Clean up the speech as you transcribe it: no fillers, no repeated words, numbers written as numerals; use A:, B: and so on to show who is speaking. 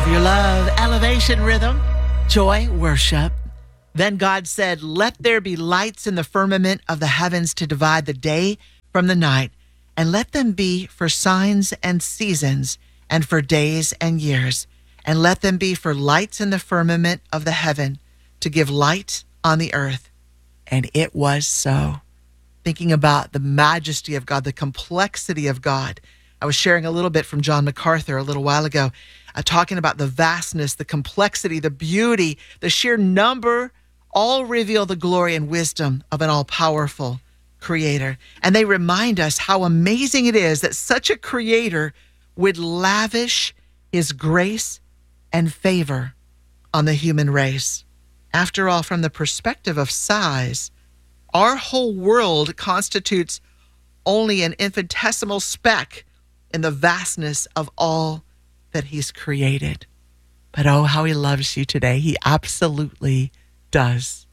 A: of your love, elevation, rhythm, joy, worship. Then God said, let there be lights in the firmament of the heavens to divide the day from the night, and let them be for signs and seasons, and for days and years, and let them be for lights in the firmament of the heaven to give light on the earth. And it was so. Thinking about the majesty of God, the complexity of God. I was sharing a little bit from John MacArthur a little while ago, talking about the vastness, the complexity, the beauty, the sheer number, all reveal the glory and wisdom of an all-powerful creator. And they remind us how amazing it is that such a creator would lavish his grace and favor on the human race. After all, from the perspective of size, our whole world constitutes only an infinitesimal speck in the vastness of all that he's created. But oh, how he loves you today. He absolutely does.